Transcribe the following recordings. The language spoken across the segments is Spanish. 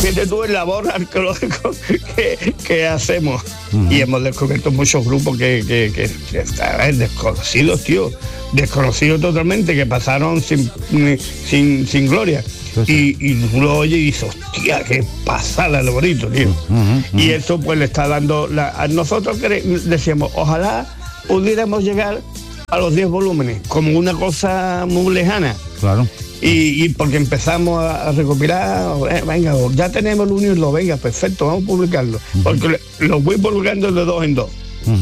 fíjate tú el labor arqueológico que hacemos. Y hemos descubierto muchos grupos que estaban desconocidos, tío. Desconocidos totalmente, que pasaron sin gloria. Y tú lo oyes y dices, hostia, qué pasada lo bonito, tío. Y eso pues le está dando... a nosotros decíamos, ojalá pudiéramos llegar a los 10 volúmenes, como una cosa muy lejana. Claro. Y porque empezamos a recopilar, venga, ya tenemos el 1 y 2, venga, perfecto, vamos a publicarlo. Porque lo voy publicando de 2 en 2.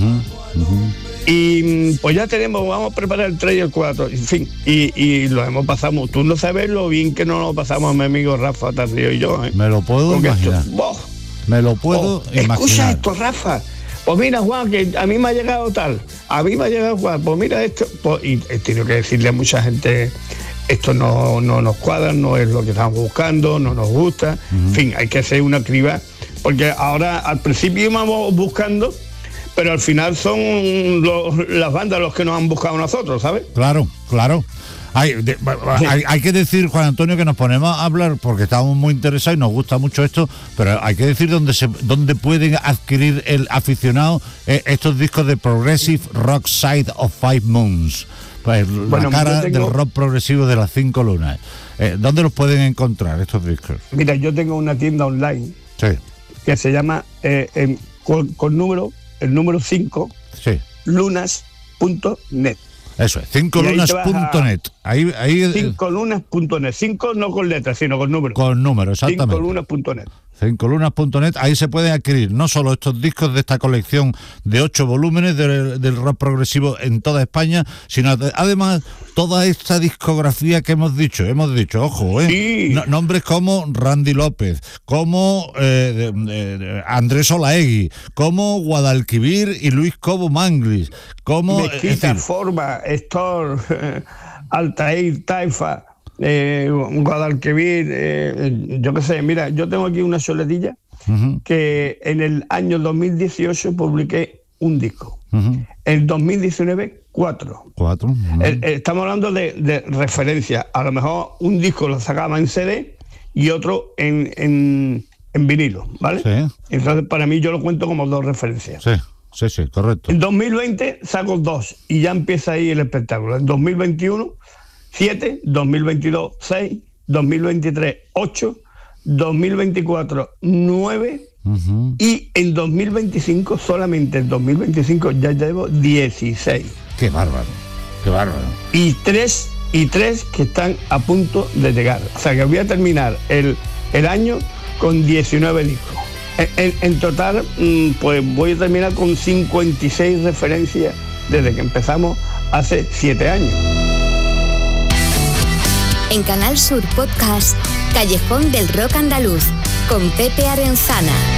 Y pues ya tenemos, vamos a preparar el 3 y el 4, en fin, y lo hemos pasado. Tú no sabes lo bien que nos lo pasamos mi amigo Rafa Tarrio y yo, ¿eh? Me lo puedo imaginar. Me lo puedo imaginar. Escucha esto, Rafa. Pues mira, Juan, que a mí me ha llegado tal, a mí me ha llegado Juan, pues mira esto. Pues, y he tenido que decirle a mucha gente, esto no nos cuadra, no es lo que estamos buscando, no nos gusta. En fin, hay que hacer una criba, porque ahora al principio íbamos buscando, pero al final son las bandas los que nos han buscado a nosotros, ¿sabes? Claro. Hay que decir, Juan Antonio, que nos ponemos a hablar porque estamos muy interesados y nos gusta mucho esto, pero hay que decir dónde pueden adquirir el aficionado estos discos de Progressive Rock Side of Five Moons. Pues la cara del rock progresivo de las 5 lunas. ¿Dónde los pueden encontrar estos discos? Mira, yo tengo una tienda online que se llama con número, el número 5, lunas.net. Eso es, 5lunas.net. Ahí 5lunas.net. 5 no con letras, sino con números. Con números, exactamente. 5lunas.net. 5lunas.net, ahí se pueden adquirir no solo estos discos de esta colección de 8 volúmenes del rock progresivo en toda España, sino además toda esta discografía que hemos dicho, ojo, nombres como Randy López, como Andrés Olaegui, como Guadalquivir y Luis Cobo Manglis, como Mezquita, Forma, Héctor, Altair, Taifa, Guadalquivir, yo qué sé. Mira, yo tengo aquí una soletilla que en el año 2018 publiqué un disco. En 2019 4. Estamos hablando de referencia. A lo mejor un disco lo sacaba en CD y otro en vinilo, ¿vale? Sí. Entonces para mí yo lo cuento como 2 referencias. Sí, correcto. En 2020 saco 2 y ya empieza ahí el espectáculo. En 2021 7, 2022 6, 2023 8, 2024 9 y en 2025, solamente en 2025 ya llevo 16. Qué bárbaro. Y tres que están a punto de llegar. O sea que voy a terminar el año con 19 discos. En total, pues voy a terminar con 56 referencias desde que empezamos hace 7 años. En Canal Sur Podcast, Callejón del Rock Andaluz, con Pepe Arenzana.